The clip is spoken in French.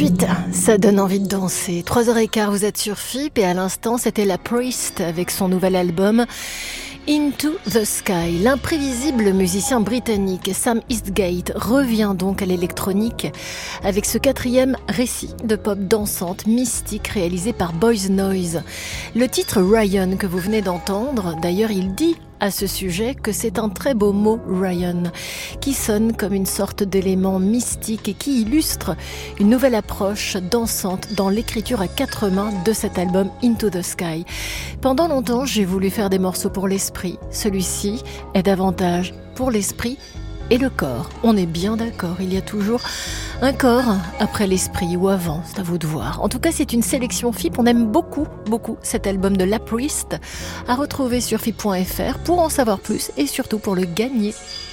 suite, ça donne envie de danser. 3h15, vous êtes sur FIP et à l'instant, c'était la Priest avec son nouvel album Into the Sky. L'imprévisible musicien britannique Sam Eastgate revient donc à l'électronique avec ce 4e récit de pop dansante mystique réalisé par Boys Noise. Le titre Ryan que vous venez d'entendre, d'ailleurs il dit à ce sujet que c'est un très beau mot Ryan, qui sonne comme une sorte d'élément mystique et qui illustre une nouvelle approche dansante dans l'écriture à 4 mains de cet album Into the Sky. Pendant longtemps, j'ai voulu faire des morceaux pour l'esprit. Celui-ci est davantage pour l'esprit et le corps. On est bien d'accord, il y a toujours un corps après l'esprit ou avant, c'est à vous de voir. En tout cas, c'est une sélection FIP. On aime beaucoup cet album de La Priest à retrouver sur FIP.fr pour en savoir plus et surtout pour le gagner.